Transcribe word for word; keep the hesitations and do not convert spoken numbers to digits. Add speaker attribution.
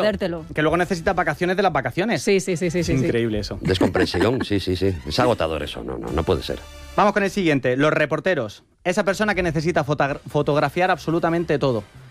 Speaker 1: perdértelo.
Speaker 2: Que luego necesitas vacaciones de las vacaciones.
Speaker 1: Sí, sí, sí, sí.
Speaker 2: Es
Speaker 1: sí,
Speaker 2: increíble
Speaker 1: sí.
Speaker 2: eso.
Speaker 3: Descompresión, sí, sí, sí. Es agotador eso, no, no, no puede ser.
Speaker 2: Vamos con el siguiente, los reporteros. Esa persona que necesita fotogra- fotografiar absolutamente todo.